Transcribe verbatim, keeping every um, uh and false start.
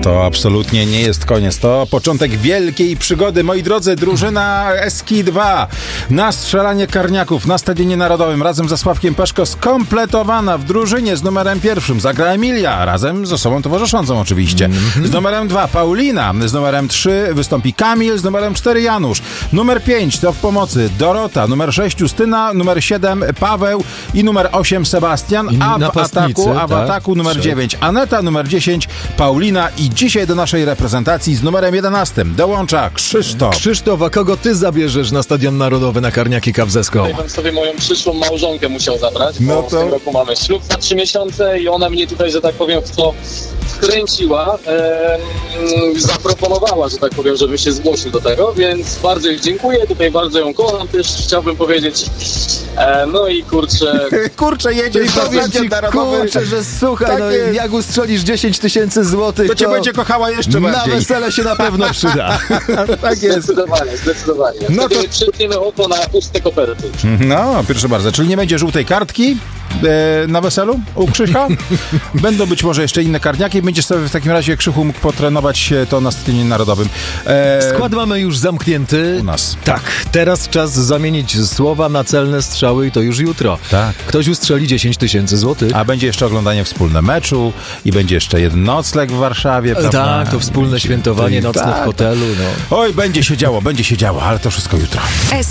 To absolutnie nie jest koniec. To początek wielkiej przygody. Moi drodzy, drużyna Eski dwa na strzelanie karniaków na Stadionie Narodowym razem ze Sławkiem Peszko skompletowana. W drużynie z numerem pierwszym zagra Emilia, razem z osobą towarzyszącą oczywiście. Mm-hmm. Z numerem dwa Paulina, z numerem trzy wystąpi Kamil, z numerem cztery Janusz. Numer pięć to w pomocy Dorota, numer sześć Justyna, numer siedem Paweł i numer osiem Sebastian, a w ataku, a w tak, ataku numer dziewięć Aneta, numer dziesięć Paulina i dzisiaj do naszej reprezentacji z numerem jedenastym dołącza Krzysztof. Krzysztof, a kogo ty zabierzesz na Stadion Narodowy na Karniaki Cup zeską? Ja bym sobie moją przyszłą małżonkę musiał zabrać, bo no to... w tym roku mamy ślub za trzy miesiące i ona mnie tutaj, że tak powiem, w to wkręciła, e, zaproponowała, że tak powiem, żebym się zgłosił do tego, więc bardzo jej dziękuję, tutaj bardzo ją kocham, też chciałbym powiedzieć, e, no i kurczę... kurczę, jedziesz na Stadion Narodowy. Kurczę, że słuchaj, tak no jest. Jak ustrzelisz dziesięć tysięcy złotych, to cię to będzie kochała jeszcze na bardziej. Na wesele się na pewno przyda. Tak jest. Zdecydowanie, zdecydowanie. No Wtedy to... przytniemy oko na puste koperty. No, proszę bardzo, czyli nie będzie żółtej kartki e, na weselu u Krzycha? Będą być może jeszcze inne karniaki. Będziesz sobie w takim razie, Krzychu, mógł potrenować to na Stadionie Narodowym. E... Skład mamy już zamknięty. U nas. Tak, teraz czas zamienić słowa na celne strzały i to już jutro. Tak. Ktoś ustrzeli dziesięć tysięcy złotych. A będzie jeszcze oglądanie wspólne meczu i będzie jeszcze jeden nocleg w Warszawie, prawda? Tak, to wspólne świętowanie nocne tak, w hotelu. No. Oj, będzie się działo, będzie się działo, ale to wszystko jutro.